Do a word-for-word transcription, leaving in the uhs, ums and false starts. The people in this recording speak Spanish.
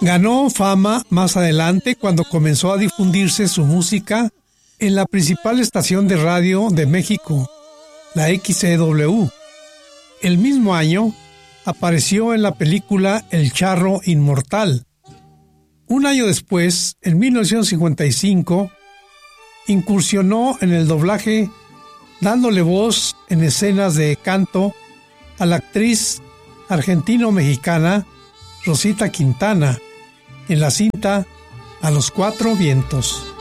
Ganó fama más adelante cuando comenzó a difundirse su música en la principal estación de radio de México, la X C W. El mismo año apareció en la película El Charro Inmortal. Un año después, en mil novecientos cincuenta y cinco, incursionó en el doblaje dándole voz en escenas de canto a la actriz argentino-mexicana Rosita Quintana en la cinta A los Cuatro Vientos.